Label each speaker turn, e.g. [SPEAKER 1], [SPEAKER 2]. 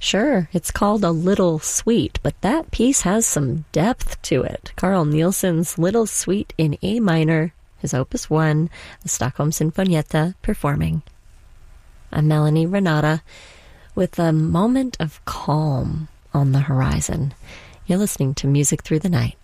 [SPEAKER 1] Sure, it's called A Little Suite, but that piece has some depth to it. Carl Nielsen's Little Suite in A minor, his Opus 1, the Stockholm Sinfonietta, performing. I'm Melanie Renata with a moment of calm on the horizon. You're listening to Music Through the Night.